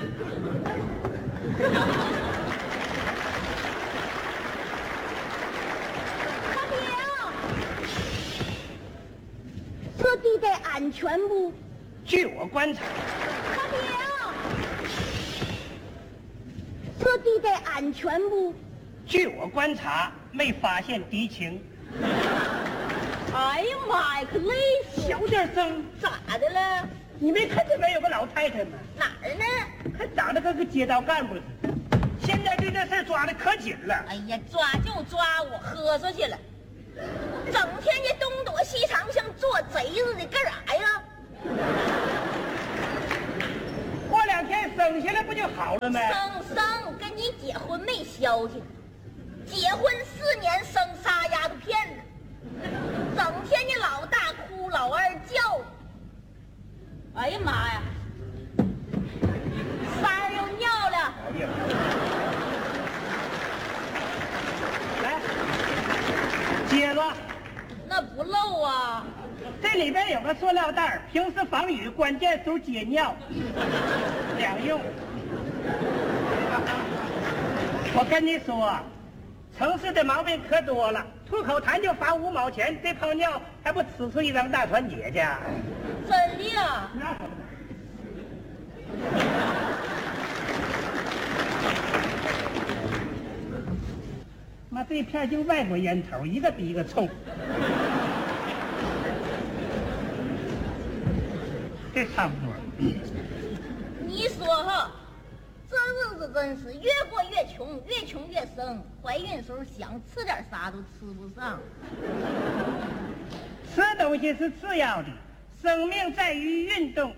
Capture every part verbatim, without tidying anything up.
大兵，这地带安全不？ 据我观察， 大兵，这地带安全不？ 据我观察，没发现敌情。 哎呀妈呀，可累死！ 小点声， 咋的了？ 你没看这边有个老太太吗？ 哪儿呢？ 还长得跟个街道干部似的。现在对这事抓的可紧了。 哎呀，抓就抓，我喝出去了。整天的东躲西藏，像做贼似的，干啥呀？ 过两天生下来不就好了吗？ 生生跟你结婚没消息，结婚四年生仨丫头片子，整天的老大哭老二叫。哎呀妈呀，三儿又尿了。 来，接着。 那不漏啊。 这里边有个塑料袋，平时防雨，关键时候接尿，两用。我跟你说，城市的毛病可多了，吐口痰就罚五毛钱，这泡尿还不吃出一张大团结去？ 真的呀？ 妈，这片就外国烟头，一个比一个冲。这差不多。 你说哈，这日子真是越过越穷，越穷越生。怀孕时候想吃点啥都吃不上。 吃东西是次要的，生命在于运动。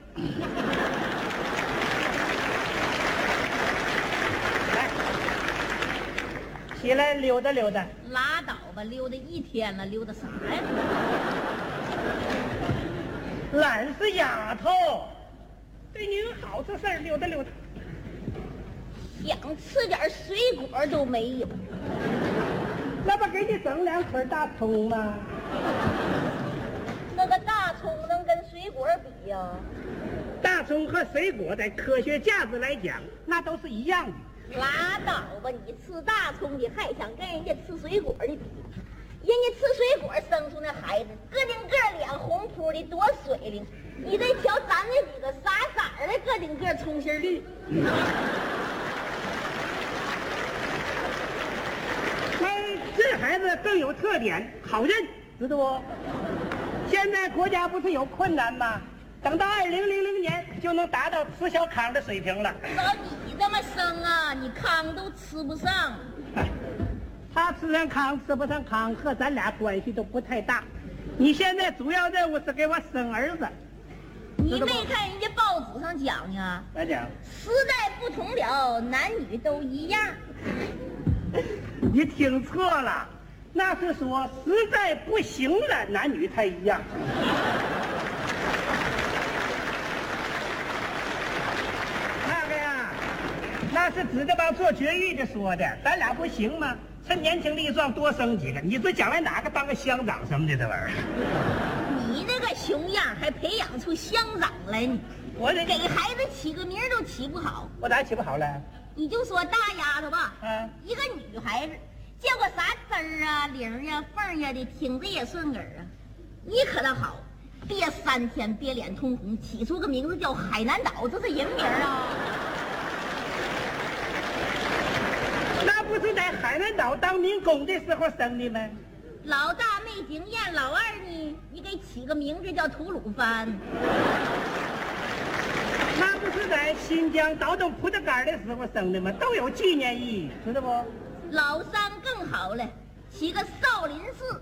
来，起来溜达溜达。 拉倒吧，溜达一天了，溜达啥呀？ 懒是丫头，对您好这事儿溜达溜达。 想吃点水果都没有。 那不给你整两捆大葱吗？ 那个大葱能跟水果比呀？ 大葱和水果在科学价值来讲，那都是一样的。 拉倒吧，你吃大葱的还想跟人家吃水果的比？人家吃水果生出那孩子，个顶个脸红扑的，多水灵。你再瞧咱那几个傻色的，个顶个葱心绿。 那这孩子更有特点，好认，知道不？现在国家不是有困难吗？等到二零零零年就能达到吃小糠的水平了。 照你这么生啊，你糠都吃不上。 他吃上糠吃不上糠和咱俩关系都不太大。你现在主要任务是给我生儿子。 你没看人家报纸上讲呢？ 咋讲？ 时代不同了，男女都一样。 你听错了，那是说实在不行了，男女才一样。那个呀，那是指着帮做绝育的说的，咱俩不行吗？趁年轻力壮多生几个，你说将来哪个当个乡长什么的这玩意儿？ 你那个熊样还培养出乡长来呢？ 我这给孩子起个名都起不好。 我咋起不好了？ 你就说大丫头吧， 嗯， 一个女孩子叫个啥滋儿啊、玲呀、凤呀的，听着也顺耳啊。你可倒好，憋三天憋脸通红，起出个名字叫海南岛，这是人名啊。 那不是在海南岛当民工的时候生的吗？ 老大没经验，老二呢，你给起个名字叫吐鲁番。 那不是在新疆倒腾葡萄干的时候生的吗？都有纪念意义，知道不？ 老三更好了，起个少林寺。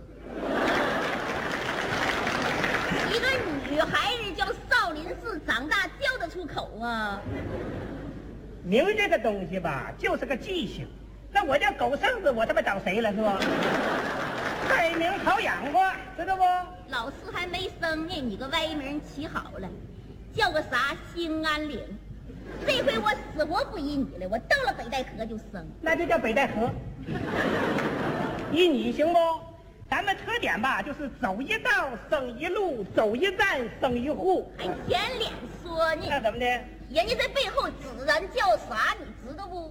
一个女孩子叫少林寺，长大叫得出口啊？ 名这个东西吧，就是个记性。那我叫狗剩子，我他妈找谁了是吧？改名好养活，知道不？ 老四还没生呢，你个歪名起好了，叫个啥兴安岭。这回我死活不依你了，我到了北戴河就生。 那就叫北戴河。依你行不？咱们特点吧，就是走一道生一路，走一站生一户。 还舔脸说呢？ 那怎么的？ 人家在背后指咱叫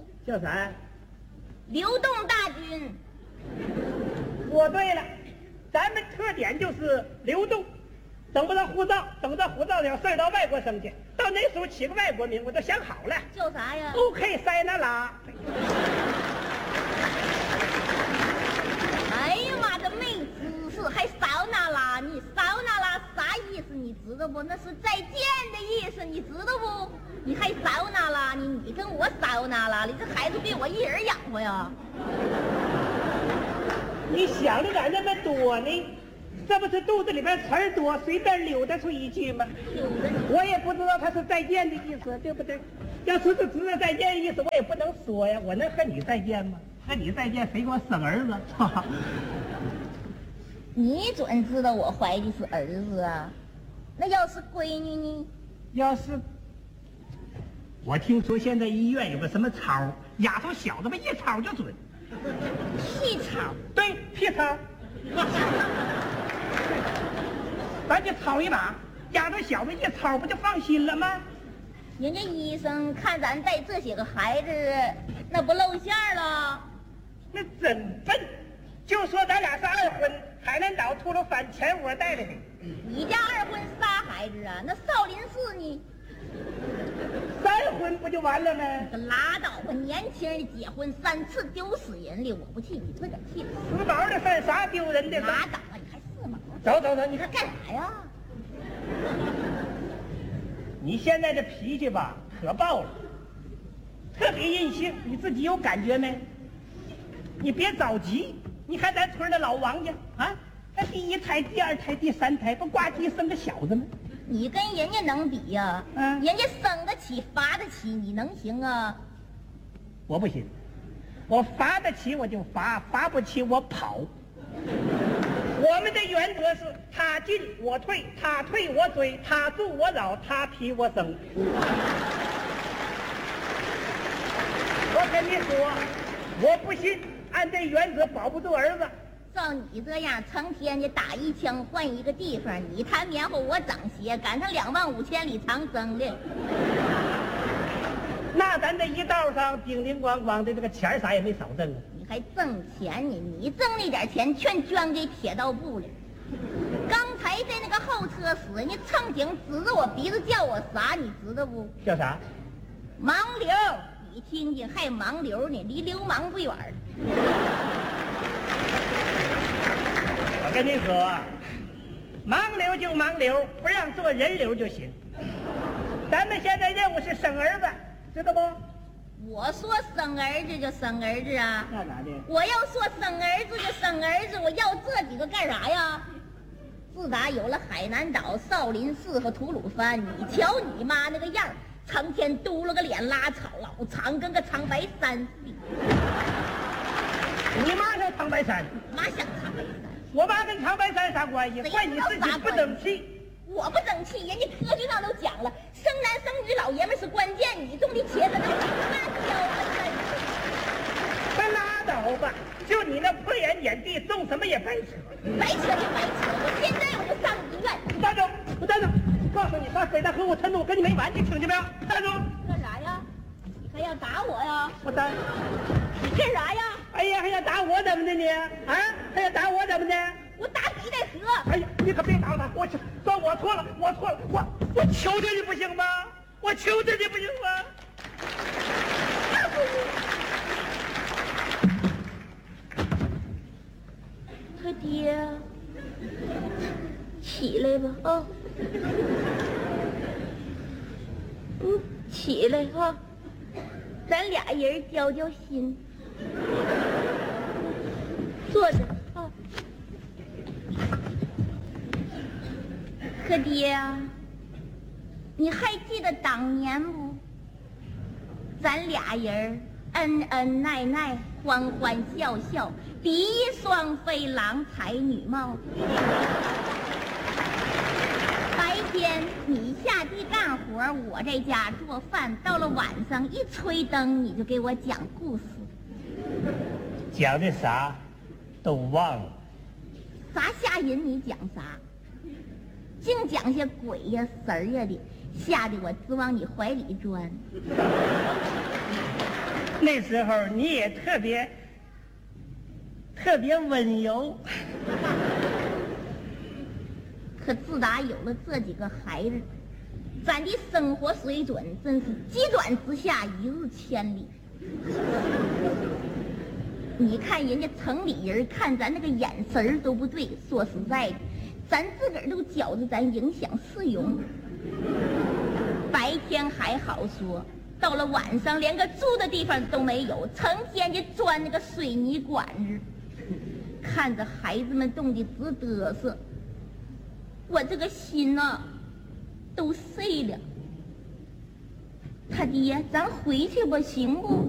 叫啥？ 流动大军。 说对了，咱们特点就是流动，等不到护照，等到护照有事儿到外国生去，到那时候起个外国名我都想好了。 叫啥呀 ？OK， 塞那拉。 哎呀妈的，没知识，还骚那拉？你骚那拉啥意思？你知道不？那是再见的意思，你知道不？你还骚那拉？你你跟我骚那拉？你这孩子被我一人养活呀？ 你想的咋那么多呢？这不是肚子里边词儿多，随便溜达出一句吗？我也不知道他是再见的意思，对不对？要是是知道再见的意思，我也不能说呀。我能和你再见吗？和你再见，谁给我生儿子？ 你准知道我怀的是儿子啊？那要是闺女呢？ 要是我听说现在医院有个什么操，丫头小子们一操就准。 屁操！ 对，屁操。咱就操一把，丫头小子一操不就放心了吗？ 人家医生看咱带这些个孩子，那不露馅了？ 那真笨！就说咱俩是二婚，海南岛秃噜反前窝带来的。 你家二婚仨孩子啊？那少林寺呢？ 三婚不就完了吗？ 可拉倒吧！年轻人结婚三次丢死人了，我不气你自个儿气。 时髦的事啥丢人的？ 拉倒吧！你还四毛？ 走走走，你看干啥呀？ 你现在这脾气吧，可爆了，特别任性，你自己有感觉没？你别着急，你看咱村的老王家啊，那第一胎、第二胎、第三胎，不呱唧生个小子吗？ 你跟人家能比呀？ 嗯， 人家生得起，罚得起，你能行啊？ 我不行，我罚得起我就罚，罚不起我跑。我们的原则是他进我退，他退我追，他住我扰，他批我生。我跟你说，我不信，按这原则保不住儿子。 照你这样，成天的打一枪换一个地方，你弹棉花我长鞋，赶上两万五千里长征了。 那咱这一道上叮叮咣咣的，这个钱啥也没少挣啊！ 你还挣钱呢？你挣那点钱全捐给铁道部了。刚才在那个候车室，人家乘警指着我鼻子叫我啥，你知道不？ 叫啥？ 盲流！你听听，还盲流呢，离流氓不远。 我跟你说，盲流就盲流，不让做人流就行。咱们现在任务是生儿子，知道不？ 我说生儿子就生儿子啊， 那咋的？ 我要说生儿子就生儿子，我要这几个干啥呀？自打有了海南岛、少林寺和吐鲁番，你瞧你妈那个样儿，成天嘟了个脸，拉草老长，跟个长白山似的。 你妈像长白山， 妈像长白山。 我妈跟长白山啥关系？怪你自己不争气。 我不争气，人家科学上都讲了，生男生女老爷们是关键，你种的茄子能长那挑啊！ 快拉倒吧！就你那破眼眼地，种什么也白扯。 白扯就白扯，我现在我就上医院。 你站住！我站住！告诉你，上北大和我陈总，我跟你没完，你听见没有？站住！ 干啥呀？你还要打我呀？ 我打你干啥呀？ 哎呀，还要打我怎么的你？啊？还要打我怎么的？ 我打你再说。 哎呀，你可别打他！我说我错了，我错了，我我求求你不行吗？我求求你不行吗？ 他爹，起来吧啊！嗯，起来哈，咱俩人交交心。坐着啊。可爹啊，你还记得当年不？咱俩人恩恩爱爱，欢欢笑笑，比双飞郎才女貌。白天你下地干活，我在家做饭，到了晚上一吹灯，你就给我讲故事。 讲的啥都忘了。 啥吓人你讲啥，净讲些鬼呀神儿呀的，吓得我直往你怀里钻。 那时候你也特别特别温柔。 可自打有了这几个孩子，咱的生活水准真是急转直下，一日千里。你看人家城里人看咱那个眼神儿都不对，说实在的，咱自个儿都觉着咱影响市容。白天还好说，到了晚上连个住的地方都没有，成天就钻那个水泥管子，看着孩子们冻得直嘚瑟，我这个心呐、啊、都碎了。他爹，咱回去吧，行不？